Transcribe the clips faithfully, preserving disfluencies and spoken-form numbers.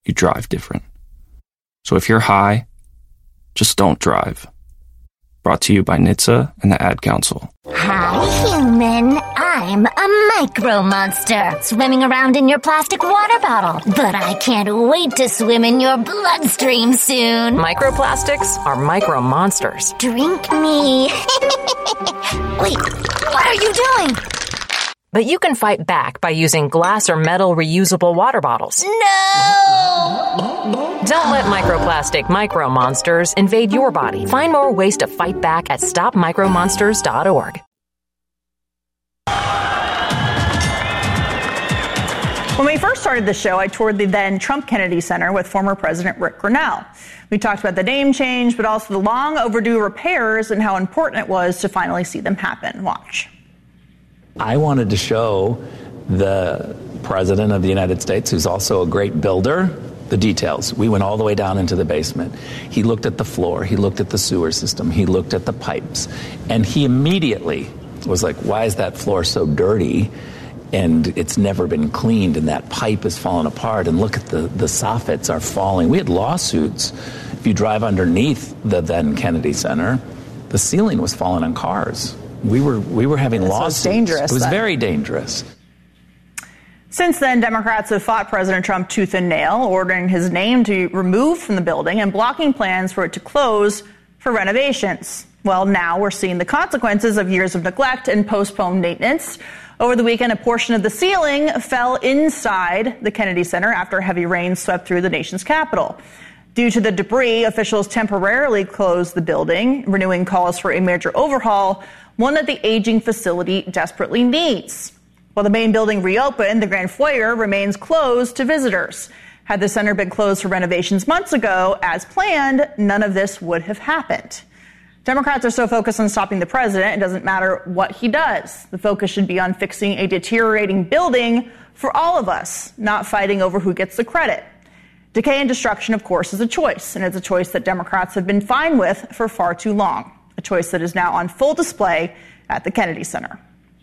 you drive different. So if you're high, just don't drive. Brought to you by N H T S A and the Ad Council. Hi, human. I'm a micro monster swimming around in your plastic water bottle. But I can't wait to swim in your bloodstream soon. Microplastics are micro monsters. Drink me. Wait, what are you doing? But you can fight back by using glass or metal reusable water bottles. No! Don't let microplastic micro monsters invade your body. Find more ways to fight back at stop micro monsters dot org. When we first started the show, I toured the then Trump Kennedy Center with former President Rick Grenell. We talked about the name change, but also the long overdue repairs and how important it was to finally see them happen. Watch. I wanted to show the President of the United States, who's also a great builder, the details. We went all the way down into the basement. He looked at the floor. He looked at the sewer system. He looked at the pipes. And he immediately was like, why is that floor so dirty? And it's never been cleaned, and that pipe is falling apart. And look at the, the soffits are falling. We had lawsuits. If you drive underneath the then Kennedy Center, the ceiling was falling on cars. We were we were having lawsuits. So dangerous. It was then. very dangerous. Since then, Democrats have fought President Trump tooth and nail, ordering his name to be removed from the building and blocking plans for it to close for renovations. Well, now we're seeing the consequences of years of neglect and postponed maintenance. Over the weekend, a portion of the ceiling fell inside the Kennedy Center after heavy rain swept through the nation's capital. Due to the debris, officials temporarily closed the building, renewing calls for a major overhaul, one that the aging facility desperately needs. While the main building reopened, the Grand Foyer remains closed to visitors. Had the center been closed for renovations months ago, as planned, none of this would have happened. Democrats are so focused on stopping the president, it doesn't matter what he does. The focus should be on fixing a deteriorating building for all of us, not fighting over who gets the credit. Decay and destruction, of course, is a choice, and it's a choice that Democrats have been fine with for far too long. A choice that is now on full display at the Kennedy Center.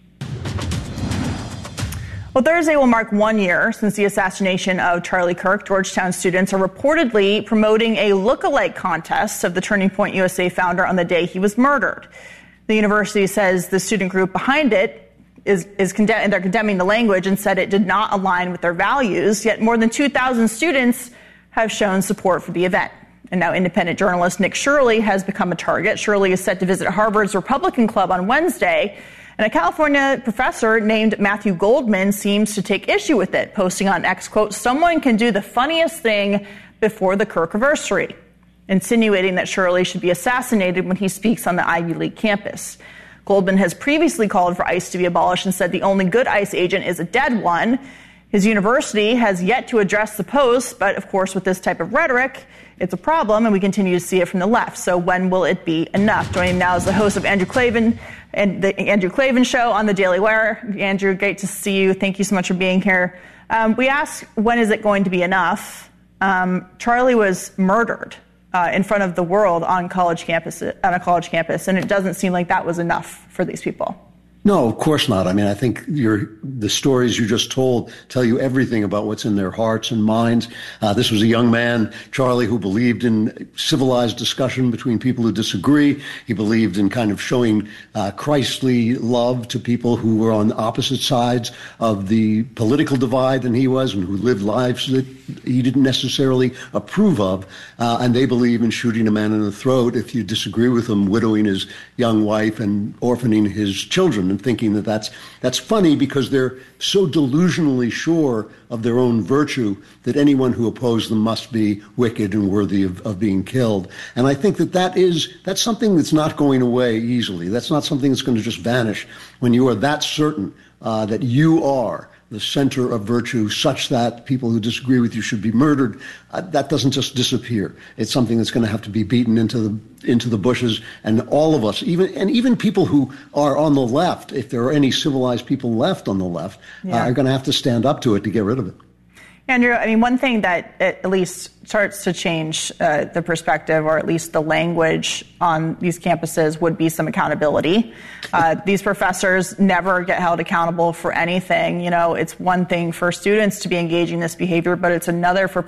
Well, Thursday will mark one year since the assassination of Charlie Kirk. Georgetown students are reportedly promoting a look-alike contest of the Turning Point U S A founder on the day he was murdered. The university says the student group behind it is, is condemn- and they're condemning the language and said it did not align with their values. Yet more than two thousand students have shown support for the event. And now independent journalist Nick Shirley has become a target. Shirley is set to visit Harvard's Republican Club on Wednesday. And a California professor named Matthew Goldman seems to take issue with it, posting on X, quote, someone can do the funniest thing before the Kirk-versary, insinuating that Shirley should be assassinated when he speaks on the Ivy League campus. Goldman has previously called for ICE to be abolished and said the only good ICE agent is a dead one. His university has yet to address the post, but of course with this type of rhetoric, it's a problem, and we continue to see it from the left. So when will it be enough? Joining me now is the host of Andrew Klavan and the Andrew Klavan Show on the Daily Wire. Andrew, great to see you. Thank you so much for being here. Um, we asked, when is it going to be enough? Um, Charlie was murdered uh, in front of the world on college campus, on a college campus, and it doesn't seem like that was enough for these people. No, of course not. I mean, I think your, the stories you just told tell you everything about what's in their hearts and minds. Uh, this was a young man, Charlie, who believed in civilized discussion between people who disagree. He believed in kind of showing uh, Christly love to people who were on opposite sides of the political divide than he was, and who lived lives that he didn't necessarily approve of. Uh, and they believe in shooting a man in the throat if you disagree with him, widowing his young wife and orphaning his children, and thinking that that's that's funny because they're so delusionally sure of their own virtue that anyone who opposed them must be wicked and worthy of, of being killed. And I think that that is that's something that's not going away easily. That's not something that's going to just vanish when you are that certain uh, that you are the center of virtue, such that people who disagree with you should be murdered. Uh, that doesn't just disappear. It's something that's going to have to be beaten into the into the bushes. And all of us, even and even people who are on the left, if there are any civilized people left on the left, yeah. uh, are going to have to stand up to it to get rid of it. Andrew, I mean, one thing that at least starts to change uh, the perspective, or at least the language on these campuses, would be some accountability. Uh, these professors never get held accountable for anything. You know, it's one thing for students to be engaging in this behavior, but it's another for